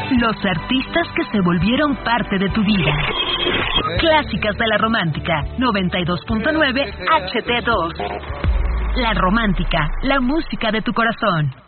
Los artistas que se volvieron parte de tu vida. Clásicas de la Romántica, 92.9 HT2. La Romántica, la música de tu corazón.